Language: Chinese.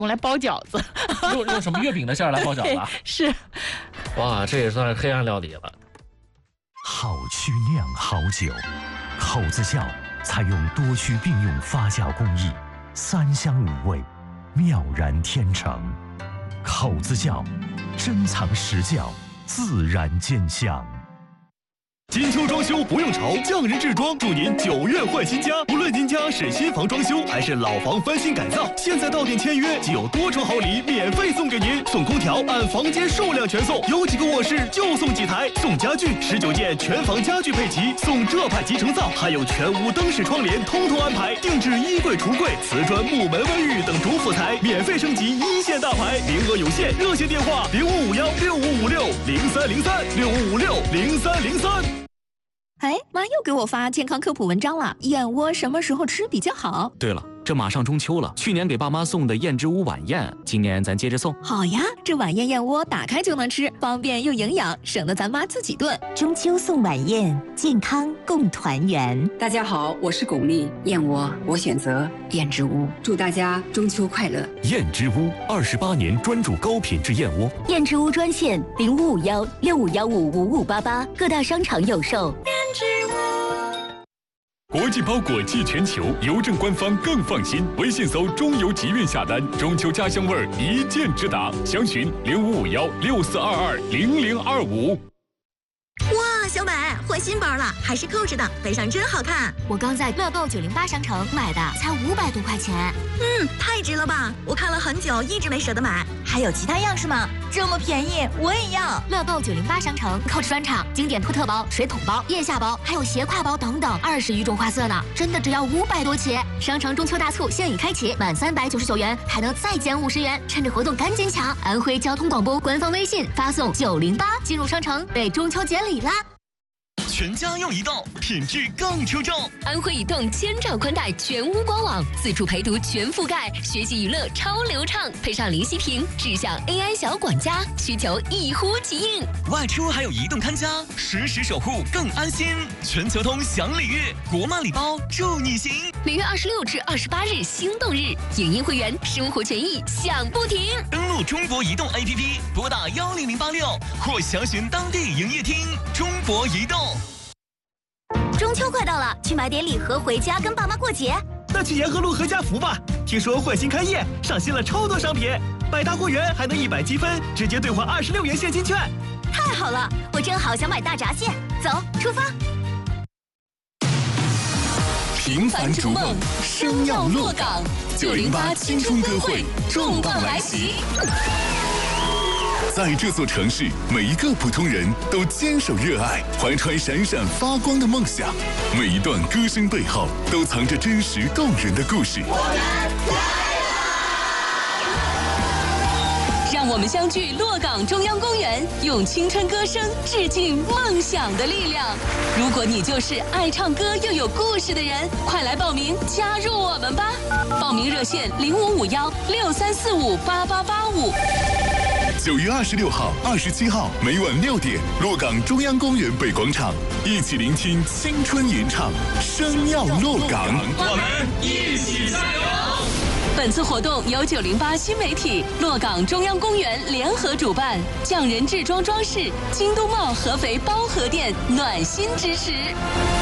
用来包饺子。 用什么月饼的馅儿来包饺子啊？ 是。 哇，这也算是黑暗料理了。 好曲酿好酒，口子窖采用多区并用发酵工艺，3香5味，妙然天成。口子窖，珍藏实窖，自然见香。 金秋装修不用愁，匠人制装祝您9月换新家。无论您家是新房装修还是老房翻新改造，现在到店签约即有多重好礼免费送给您，送空调按房间数量全送，有几个卧室就送几台，送家具19件全房家具配齐，送这派集成灶，还有全屋灯饰窗帘通通安排，定制衣柜橱柜、瓷砖木门卫浴等主辅材，免费升级1线大牌，名额有限，热线电话05516556030365560303。 哎，妈又给我发健康科普文章了，燕窝什么时候吃比较好？ 对了，这马上中秋了，去年给爸妈送的燕之屋晚宴，今年咱接着送。 好呀，这晚宴燕窝打开就能吃，方便又营养，省得咱妈自己炖。 中秋送晚宴，健康共团圆。 大家好，我是巩俐，燕窝我选择燕之屋，祝大家中秋快乐。 燕之屋28年专注高品质燕窝。 燕之屋专线0551651588，各大商场有售。 国际包裹寄全球，邮政官方更放心。微信搜中邮集运下单，中秋家乡味儿一键直达。详询055164220025。 哇，小美换新包了，还是扣着的，背上真好看。 我刚在乐购908商城买的，才500多块钱。 太值了吧！我看了很久，一直没舍得买。还有其他样式吗？这么便宜，我也要。 乐购908商城 Coach 专场经典托特包、水桶包、腋下包，还有斜挎包等等，20余种花色呢，真的只要500多起。商城中秋大促现已开启，满399元还能再减50元，趁着活动赶紧抢！安徽交通广播官方微信发送908进入商城，被中秋节礼啦！ 全家用移动，品质更出众。 安徽移动千兆宽带全屋官网，自助陪读全覆盖，学习娱乐超流畅，配上林息屏智享 AI 小管家，需求一呼即应。 外出还有移动看家，实时守护更安心。全球通享礼遇，国漫礼包祝你行。 6月26至28日心动日，影音会员生活权益享不停。 登录中国移动 APP， 拨打10086或详询当地营业厅。中国移动。 中秋快到了，去买点礼盒回家跟爸妈过节。 那去沿河路合家福吧，听说焕新开业，上新了超多商品，百达会员还能100积分，直接兑换26元现金券。 太好了，我正好想买大闸蟹，走，出发。 平凡逐梦，生要落港。908青春歌会重磅来袭。在这座城市，每一个普通人都坚守热爱，怀揣闪闪发光的梦想。每一段歌声背后，都藏着真实动人的故事。 让我们相聚洛港中央公园，用青春歌声致敬梦想的力量。如果你就是爱唱歌又有故事的人，快来报名加入我们吧！报名热线055163458885。 9月26号、27号每晚6点，洛港中央公园北广场，一起聆听青春吟唱，声要洛港， 我们一起加油！ 本次活动由908新媒体、洛港中央公园联合主办，匠人制装装饰、京都茂合肥包河店暖心支持。